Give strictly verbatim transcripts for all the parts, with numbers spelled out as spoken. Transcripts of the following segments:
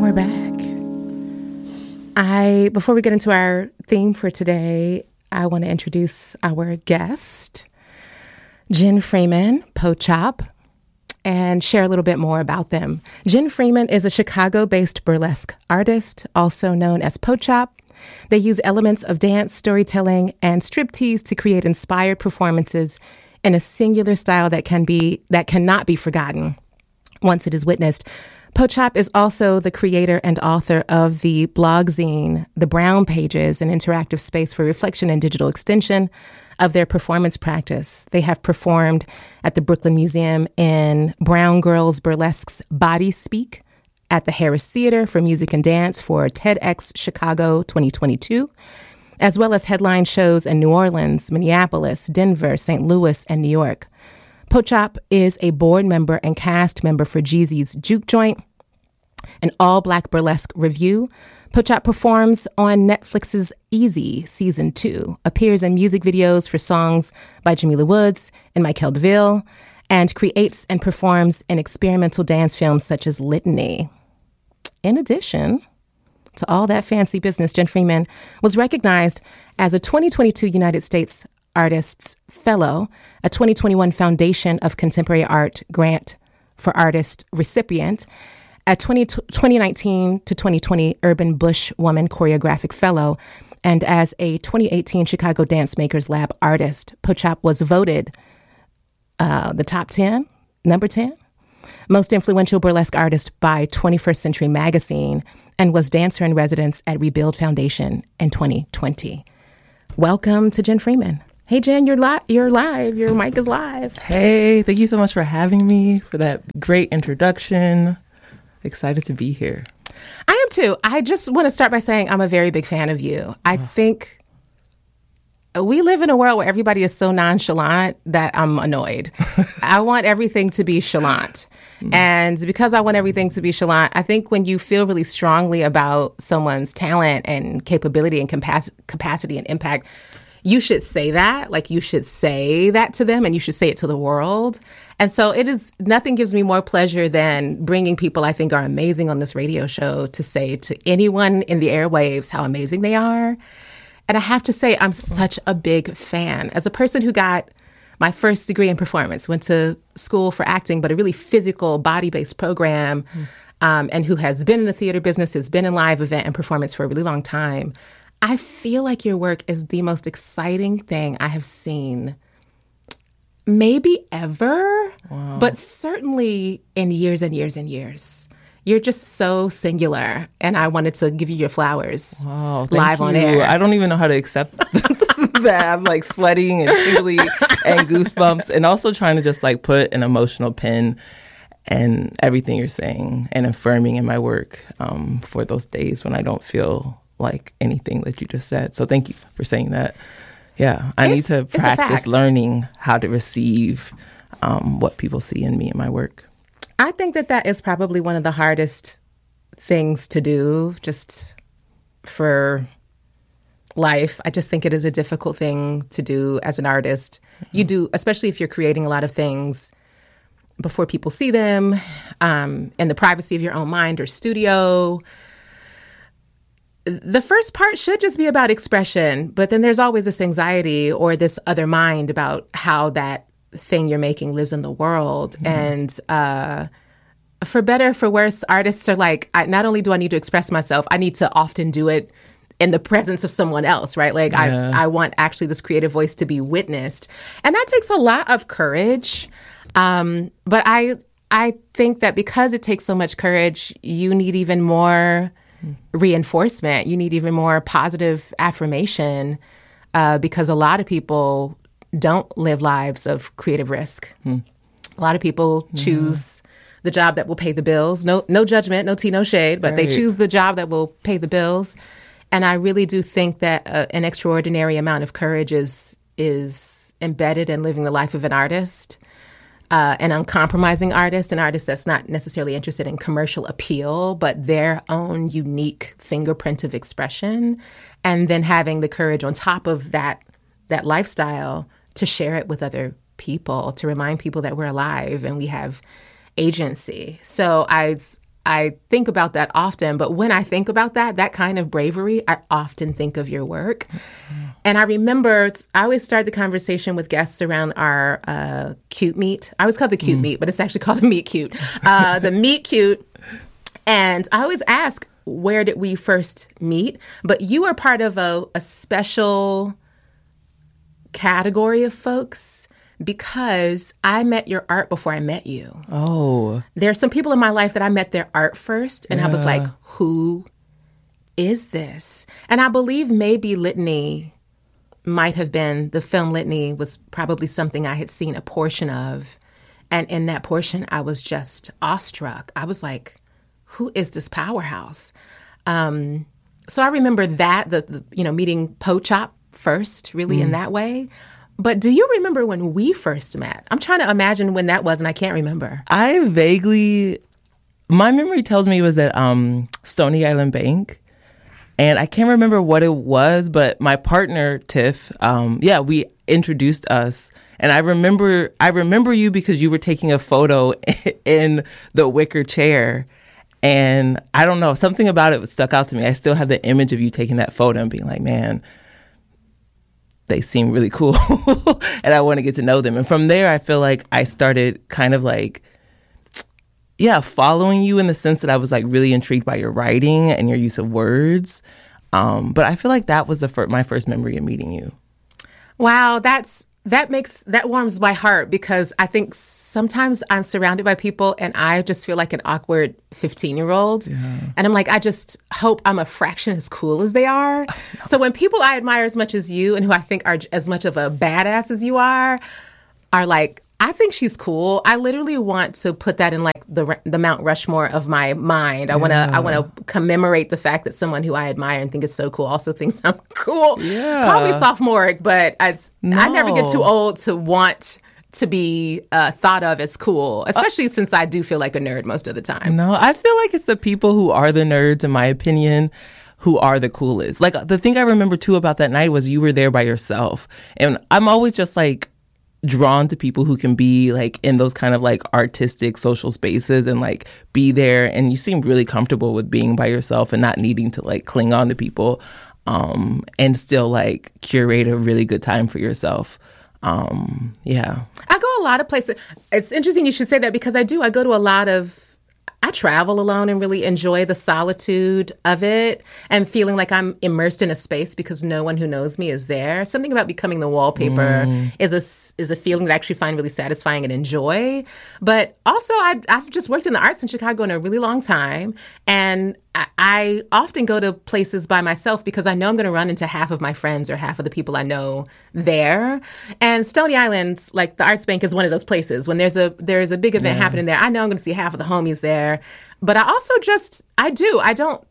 we're back. I before we get into our theme for today, I want to introduce our guest, Jen Freeman, PoChop, and share a little bit more about them. Jen Freeman is a Chicago-based burlesque artist, also known as PoChop. They use elements of dance, storytelling, and striptease to create inspired performances in a singular style that can be that cannot be forgotten once it is witnessed. PoChop is also the creator and author of the blog zine, The Brown Pages, an interactive space for reflection and digital extension of their performance practice. They have performed at the Brooklyn Museum in Brown Girls Burlesque's Body Speak, at the Harris Theater for Music and Dance for TEDx Chicago twenty twenty-two, as well as headline shows in New Orleans, Minneapolis, Denver, Saint Louis, and New York. PoChop is a board member and cast member for Jeezy's Juke Joint, an all-black burlesque review. PoChop performs on Netflix's Easy Season two, appears in music videos for songs by Jamila Woods and Michael DeVille, and creates and performs in experimental dance films such as Litany. In addition to all that fancy business, Jen Freeman was recognized as a twenty twenty-two United States Artists Fellow, a twenty twenty-one Foundation of Contemporary Art Grant for Artists recipient, a twenty nineteen to twenty twenty Urban Bush Woman Choreographic Fellow, and as a twenty eighteen Chicago Dance Makers Lab artist. PoChop was voted uh, the top ten, number ten, most influential burlesque artist by twenty-first Century Magazine, and was dancer in residence at Rebuild Foundation in twenty twenty. Welcome to Jen Freeman. Hey, Jen, you're, li- you're live. Your mic is live. Hey, thank you so much for having me, for that great introduction. Excited to be here. I am too. I just want to start by saying I'm a very big fan of you. I oh. think we live in a world where everybody is so nonchalant that I'm annoyed. I want everything to be chalant. Mm-hmm. And because I want everything to be chalant, I think when you feel really strongly about someone's talent and capability and capac- capacity and impact, you should say that. Like, you should say that to them, and you should say it to the world. And so it is, nothing gives me more pleasure than bringing people I think are amazing on this radio show to say to anyone in the airwaves how amazing they are. And I have to say, I'm such a big fan. As a person who got my first degree in performance, went to school for acting, but a really physical, body-based program, mm. um, and who has been in the theater business, has been in live event and performance for a really long time, I feel like your work is the most exciting thing I have seen maybe ever, wow. but certainly in years and years and years. You're just so singular, and I wanted to give you your flowers wow, live you. on air. I don't even know how to accept that. I'm like sweating and tingly and goosebumps, and also trying to just like put an emotional pin and everything you're saying and affirming in my work um, for those days when I don't feel like anything that you just said. So thank you for saying that. Yeah, I it's, need to practice learning how to receive um, what people see in me and my work. I think that that is probably one of the hardest things to do just for life. I just think it is a difficult thing to do as an artist. Mm-hmm. You do, especially if you're creating a lot of things before people see them, um, in the privacy of your own mind or studio. The first part should just be about expression, but then there's always this anxiety or this other mind about how that thing you're making lives in the world. Mm-hmm. And uh, for better, for worse, artists are like, I, not only do I need to express myself, I need to often do it in the presence of someone else, right? Like yeah. I, I want actually this creative voice to be witnessed. And that takes a lot of courage. Um, but I, I think that because it takes so much courage, you need even more reinforcement. You need even more positive affirmation uh, because a lot of people don't live lives of creative risk. Hmm. A lot of people choose yeah. the job that will pay the bills. No, no judgment, no tea, no shade, but right. they choose the job that will pay the bills. And I really do think that uh, an extraordinary amount of courage is is embedded in living the life of an artist. Uh, an uncompromising artist, an artist that's not necessarily interested in commercial appeal, but their own unique fingerprint of expression, and then having the courage on top of that that lifestyle to share it with other people, to remind people that we're alive and we have agency. So I, I think about that often, but when I think about that, that kind of bravery, I often think of your work. Mm-hmm. And I remember I always start the conversation with guests around our uh, cute meet. I always call it the cute mm. meet, but it's actually called the meet cute. Uh, the meet cute. And I always ask, where did we first meet? But you are part of a, a special category of folks because I met your art before I met you. Oh. There are some people in my life that I met their art first, and yeah. I was like, who is this? And I believe maybe Litany might have been, the film Litany was probably something I had seen a portion of. And in that portion, I was just awestruck. I was like, who is this powerhouse? Um, so I remember that, the, the you know, meeting Po Chop first, really mm. in that way. But do you remember when we first met? I'm trying to imagine when that was, and I can't remember. I vaguely, my memory tells me it was at um, Stony Island Bank. And I can't remember what it was, but my partner, Tiff, um, yeah, we introduced us. And I remember, I remember you because you were taking a photo in the wicker chair. And I don't know, something about it stuck out to me. I still have the image of you taking that photo and being like, man, they seem really cool. And I want to get to know them. And from there, I feel like I started kind of like, yeah, following you in the sense that I was like really intrigued by your writing and your use of words. Um, but I feel like that was the fir- my first memory of meeting you. Wow, that's that makes that warms my heart because I think sometimes I'm surrounded by people and I just feel like an awkward fifteen-year-old. Yeah. And I'm like, I just hope I'm a fraction as cool as they are. So when people I admire as much as you and who I think are as much of a badass as you are, are like, I think she's cool. I literally want to put that in like the the Mount Rushmore of my mind. I yeah. want to I want to commemorate the fact that someone who I admire and think is so cool also thinks I'm cool. Yeah. Call me sophomoric, but I no. I never get too old to want to be uh, thought of as cool, especially uh, since I do feel like a nerd most of the time. No, I feel like it's the people who are the nerds, in my opinion, who are the coolest. Like the thing I remember too about that night was you were there by yourself, and I'm always just like drawn to people who can be like in those kind of like artistic social spaces and like be there, and you seem really comfortable with being by yourself and not needing to like cling on to people, um and still like curate a really good time for yourself. Um yeah, I go a lot of places. It's interesting you should say that because I do I go to a lot of I travel alone and really enjoy the solitude of it and feeling like I'm immersed in a space because no one who knows me is there. Something about becoming the wallpaper mm. is a, is a feeling that I actually find really satisfying and enjoy. But also, I, I've just worked in the arts in Chicago in a really long time. And I, I often go to places by myself because I know I'm going to run into half of my friends or half of the people I know there. And Stony Island, like the Arts Bank, is one of those places. When there's a there's a big event yeah. happening there, I know I'm going to see half of the homies there. But I also just, I do, I don't,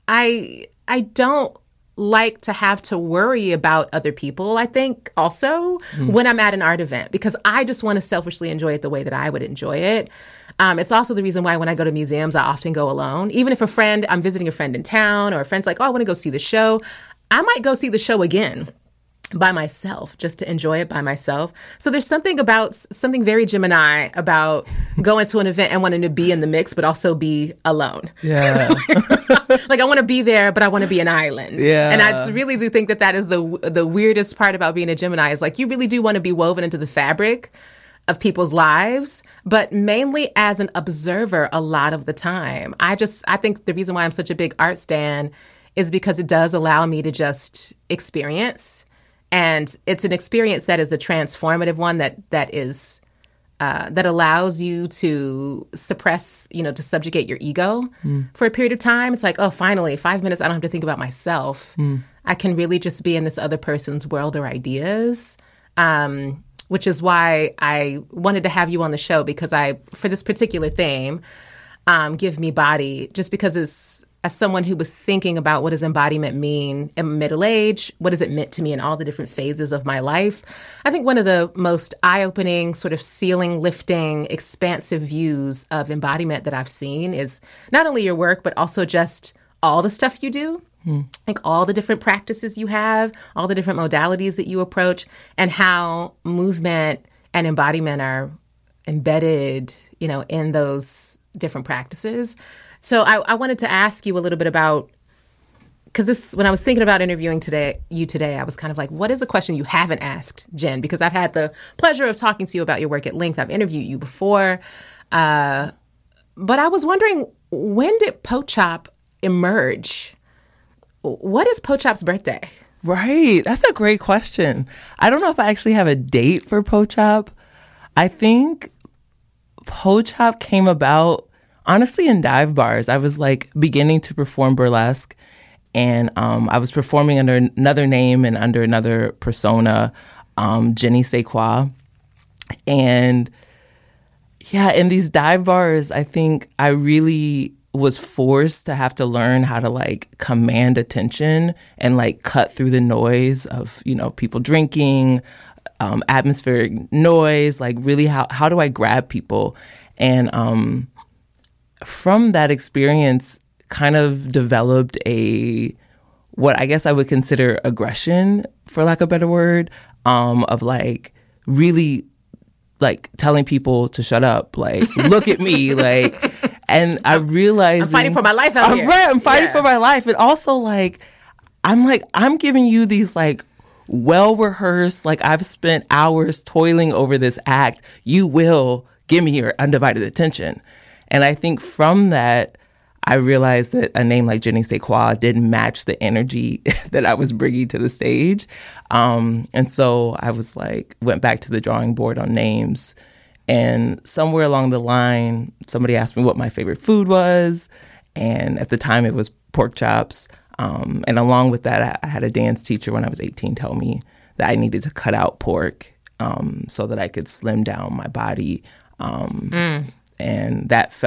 I, I don't like to have to worry about other people, I think, also, mm. when I'm at an art event, because I just want to selfishly enjoy it the way that I would enjoy it. Um, it's also the reason why when I go to museums, I often go alone. Even if a friend, I'm visiting a friend in town, or a friend's like, oh, I want to go see the show, I might go see the show again by myself, just to enjoy it by myself. So there's something about, something very Gemini about going to an event and wanting to be in the mix, but also be alone. Yeah. Like I want to be there, but I want to be an island. Yeah. And I really do think that that is the the weirdest part about being a Gemini is like, you really do want to be woven into the fabric of people's lives, but mainly as an observer a lot of the time. I just, I think the reason why I'm such a big art stan is because it does allow me to just experience. And it's an experience that is a transformative one that that is uh, that allows you to suppress, you know, to subjugate your ego mm. for a period of time. It's like, oh, finally, five minutes, I don't have to think about myself. Mm. I can really just be in this other person's world or ideas, um, which is why I wanted to have you on the show because I, for this particular theme, um, Give Me Body, just because it's, as someone who was thinking about what does embodiment mean in middle age, what does it meant to me in all the different phases of my life, I think one of the most eye-opening, sort of ceiling-lifting, expansive views of embodiment that I've seen is not only your work, but also just all the stuff you do, mm. like all the different practices you have, all the different modalities that you approach, and how movement and embodiment are embedded, you know, in those different practices. So I, I wanted to ask you a little bit about, because this, when I was thinking about interviewing today, you today, I was kind of like, what is a question you haven't asked, Jen? Because I've had the pleasure of talking to you about your work at length. I've interviewed you before. Uh, but I was wondering, when did Pochop emerge? What is Pochop's birthday? Right. That's a great question. I don't know if I actually have a date for Pochop. I think Pochop came about, honestly, in dive bars. I was like beginning to perform burlesque, and um, I was performing under another name and under another persona, um, Jenny Sequa. And yeah, in these dive bars, I think I really was forced to have to learn how to like command attention and like cut through the noise of, you know, people drinking, um, atmospheric noise, like really how, how do I grab people? And um, from that experience kind of developed a, what I guess I would consider aggression, for lack of a better word, um, of like really like telling people to shut up, like, look at me, like, and I realized I'm fighting for my life out I'm, here. Right, I'm fighting yeah. for my life. And also, like, I'm like, I'm giving you these, like, well-rehearsed, like, I've spent hours toiling over this act. You will give me your undivided attention. And I think from that, I realized that a name like Jenny Sequa didn't match the energy that I was bringing to the stage. Um, and so I was like, went back to the drawing board on names. And somewhere along the line, somebody asked me what my favorite food was. And at the time, it was pork chops. Um, and along with that, I had a dance teacher when I was eighteen tell me that I needed to cut out pork um, so that I could slim down my body. Um, mm. And that felt